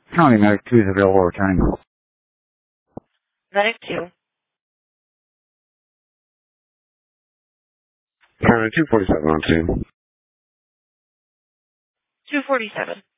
County Medic 2 is available returning. Medic 2. County 247 on scene. 247.